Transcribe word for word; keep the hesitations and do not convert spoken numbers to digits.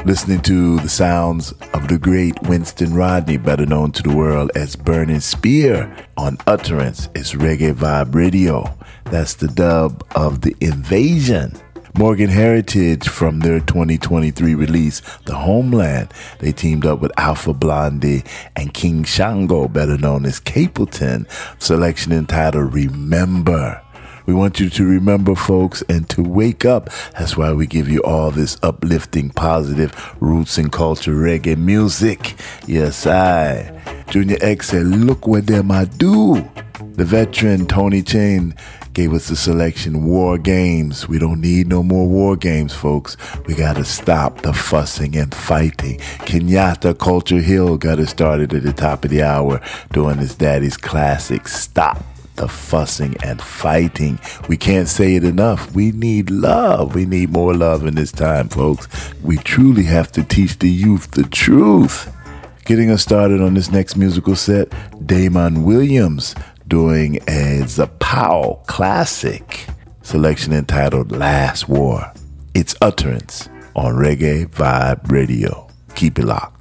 listening to the sounds of the great Winston Rodney, better known to the world as Burning Spear. On Utterance, it's Reggae Vibe Radio. That's the dub of The Invasion. Morgan Heritage, from their twenty twenty-three release, The Homeland, they teamed up with Alpha Blondy and King Shango, better known as Capleton, selection entitled Remember. We want you to remember, folks, and to wake up. That's why we give you all this uplifting, positive, roots and culture reggae music. Yes, I. Junior X said, look what them I do. The veteran Tony Chain gave us the selection War Games. We don't need no more war games, folks. We got to stop the fussing and fighting. Kenyatta Culture Hill got us started at the top of the hour doing his daddy's classic, Stop the Fussing and Fighting. We can't say it enough. We need love. We need more love in this time, folks. We truly have to teach the youth the truth. Getting us started on this next musical set, Damon Williams doing a Zapow classic, selection entitled Last War. It's Utterance on Reggae Vibe Radio. Keep it locked.